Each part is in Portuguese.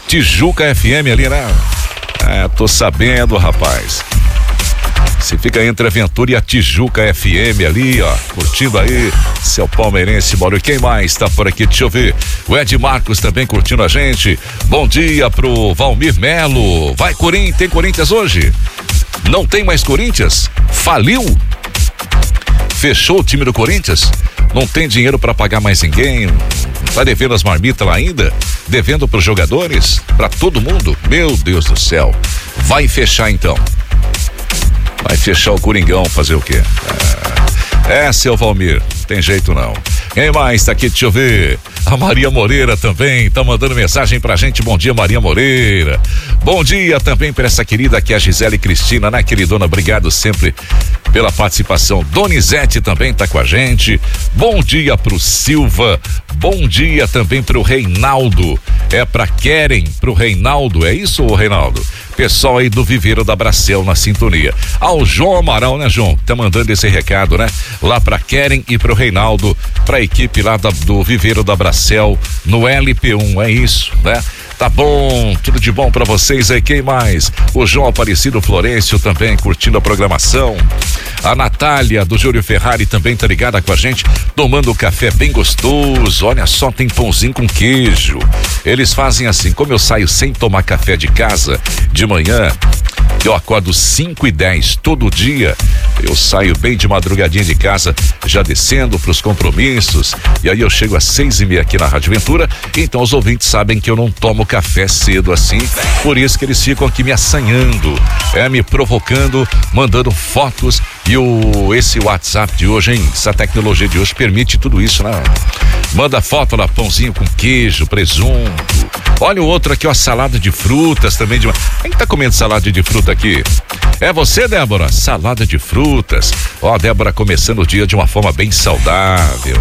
Tijuca FM ali, né? Tô sabendo, rapaz. Você fica entre a Ventura e a Tijuca FM ali, ó, curtindo aí, seu palmeirense, Mauro. Quem mais tá por aqui? Deixa eu ver. O Ed Marcos também curtindo a gente. Bom dia pro Valmir Melo. Vai, Corinthians, tem Corinthians hoje? Não tem mais Corinthians? Faliu? Fechou o time do Corinthians? Não tem dinheiro pra pagar mais ninguém? Tá devendo as marmitas lá ainda? Devendo pros jogadores? Pra todo mundo? Meu Deus do céu. Vai fechar então. Vai fechar o Coringão, fazer o quê? Seu Valmir, não tem jeito não. Quem mais tá aqui? Deixa eu ver. A Maria Moreira também tá mandando mensagem pra gente. Bom dia, Maria Moreira. Bom dia também pra essa querida aqui, a Gisele Cristina, né, queridona? Obrigado sempre pela participação. Donizete também tá com a gente. Bom dia pro Silva. Bom dia também pro Reinaldo. Pra Keren, pro Reinaldo. É isso, Reinaldo? Pessoal aí do Viveiro da Bracel na sintonia. Ao João Amaral, né, João? Tá mandando esse recado, né? Lá pra Keren e pro Reinaldo, pra equipe lá do Viveiro da Bracel no LP1, é isso, né? Tá bom, tudo de bom pra vocês aí. Quem mais? O João Aparecido Florencio também curtindo a programação. A Natália do Júlio Ferrari também tá ligada com a gente, tomando um café bem gostoso. Olha só, tem pãozinho com queijo. Eles fazem assim, como eu saio sem tomar café de casa de manhã, eu acordo 5h10 todo dia, eu saio bem de madrugadinha de casa, já descendo pros compromissos, e aí eu chego às 6h30 aqui na Rádio Ventura. Então os ouvintes sabem que eu não tomo café cedo assim, por isso que eles ficam aqui me assanhando, me provocando, mandando fotos. E esse WhatsApp de hoje, hein? Essa tecnologia de hoje permite tudo isso, né? Manda foto lá, pãozinho com queijo, presunto. Olha o outro aqui, ó, salada de frutas também. Quem tá comendo salada de fruta aqui? É você, Débora? Salada de frutas. Ó, Débora começando o dia de uma forma bem saudável.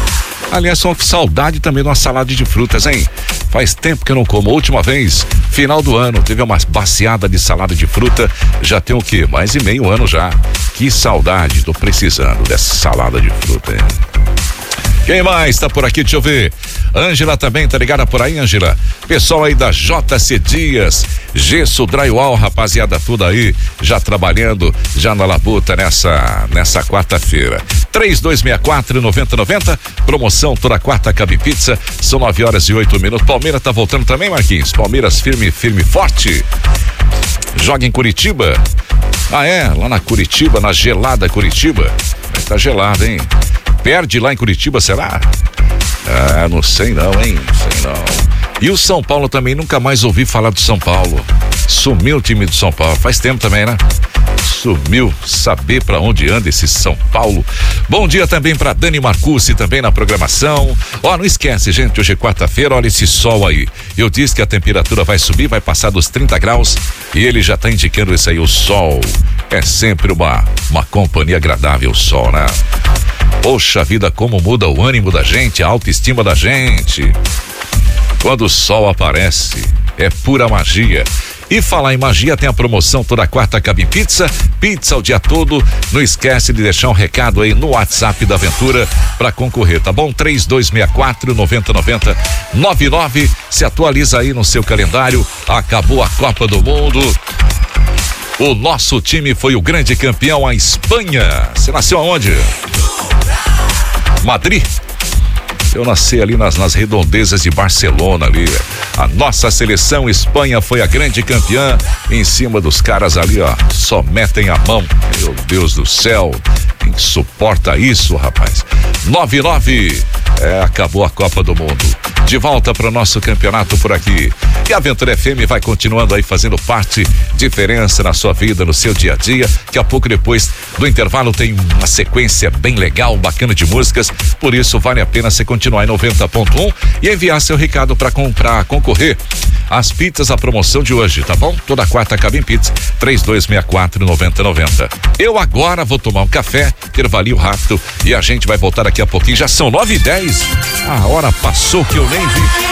Aliás, só saudade também de uma salada de frutas, hein? Faz tempo que eu não como. A última vez, final do ano, teve uma baciada de salada de fruta. Já tem o quê? Mais de meio ano já. Que saudade, tô precisando dessa salada de fruta, hein? Quem mais tá por aqui? Deixa eu ver. Ângela também tá ligada por aí, Ângela. Pessoal aí da JC Dias, Gesso Drywall, rapaziada, tudo aí, já trabalhando, já na labuta nessa quarta-feira. 3264-9090, promoção toda quarta, Cabe Pizza, são 9h08. Palmeiras tá voltando também, Marquinhos? Palmeiras firme, forte. Joga em Curitiba. Lá na Curitiba, na gelada Curitiba. Tá gelado, hein? Perde lá em Curitiba, será? Não sei não, hein? Sei não. E o São Paulo também, nunca mais ouvi falar do São Paulo. Sumiu o time do São Paulo, faz tempo também, né? Sumiu, saber pra onde anda esse São Paulo. Bom dia também pra Dani Marcucci também na programação. Não esquece, gente, hoje é quarta-feira, olha esse sol aí. Eu disse que a temperatura vai subir, vai passar dos 30 graus e ele já tá indicando isso aí, o sol. É sempre uma companhia agradável, o sol, né? Poxa vida, como muda o ânimo da gente, a autoestima da gente. Quando o sol aparece, é pura magia. E falar em magia, tem a promoção toda quarta, Cabe Pizza, pizza o dia todo. Não esquece de deixar um recado aí no WhatsApp da Aventura pra concorrer, tá bom? 3264-9090 99. Se atualiza aí no seu calendário. Acabou a Copa do Mundo. O nosso time foi o grande campeão, a Espanha. Você nasceu aonde? Madrid. Eu nasci ali nas redondezas de Barcelona ali. A nossa seleção Espanha foi a grande campeã em cima dos caras ali, ó. Só metem a mão. Meu Deus do céu. Quem suporta isso, rapaz? 99. Acabou a Copa do Mundo. De volta para o nosso campeonato por aqui. E a Aventura FM vai continuando aí fazendo parte, diferença na sua vida, no seu dia a dia. Daqui a pouco, depois do intervalo, tem uma sequência bem legal, bacana de músicas. Por isso, vale a pena você continuar em 90.1 e enviar seu recado para concorrer às pizzas, a promoção de hoje, tá bom? Toda quarta, Cabe Pizza, 3264-9090. Eu agora vou tomar um café, intervalinho rápido, e a gente vai voltar daqui a pouquinho. Já são 9h10. A hora passou que eu nem vi.